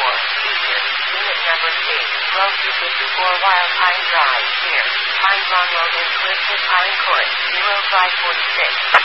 Feature. Unit number 2. Road 254 Wild Pine Drive. Near Pine Run Road in Clifton, Pine Court. 0546.